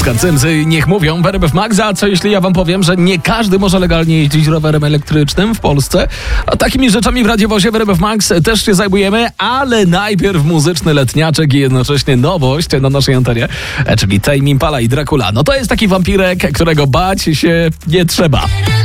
Polska, Cymzy niech mówią w RMF Max. A co jeśli ja wam powiem, że nie każdy może legalnie jeździć rowerem elektrycznym w Polsce? A takimi rzeczami w radiowozie w RMF Max też się zajmujemy, ale najpierw muzyczny letniaczek i jednocześnie nowość na naszej antenie, czyli Tame Impala i Dracula. No to jest taki wampirek, którego bać się nie trzeba.